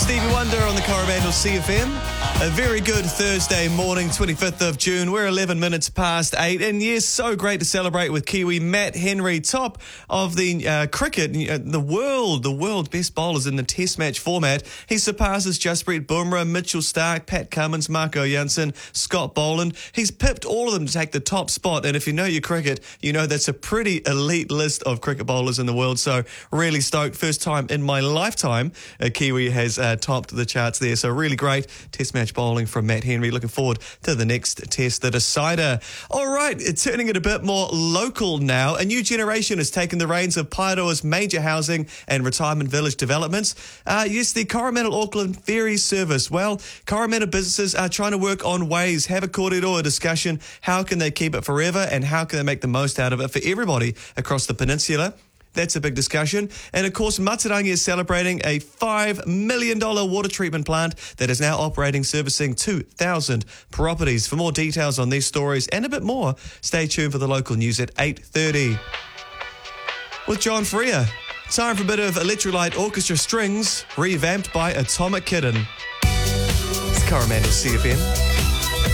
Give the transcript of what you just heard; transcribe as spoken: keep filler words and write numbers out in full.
Stevie Wonder on the Coromandel C F M. A very good Thursday morning, twenty-fifth of June. We're eleven minutes past eight. And yes, so great to celebrate with Kiwi Matt Henry, top of the uh, cricket, uh, the world, the world best bowlers in the test match format. He surpasses Jasprit Bumrah, Mitchell Starc, Pat Cummins, Marco Jansen, Scott Boland. He's pipped all of them to take the top spot. And if you know your cricket, you know that's a pretty elite list of cricket bowlers in the world. So really stoked. First time in my lifetime, a Kiwi has uh, topped the charts there. So really great test match bowling from Matt Henry. Looking forward to the next test, the decider. All right, turning it a bit more local now. A new generation has taken the reins of Paeroa's major housing and retirement village developments. Uh, yes, the Coromandel Auckland Ferry Service. Well, Coromandel businesses are trying to work on ways, have a kōrero, a discussion. How can they keep it forever and how can they make the most out of it for everybody across the peninsula? That's a big discussion. And of course, Matarangi is celebrating a five million dollars water treatment plant that is now operating, servicing two thousand properties. For more details on these stories and a bit more, stay tuned for the local news at eight thirty. With John Freer. Time for a bit of Electrolyte Orchestra Strings, revamped by Atomic Kitten. It's Coromandel C F M.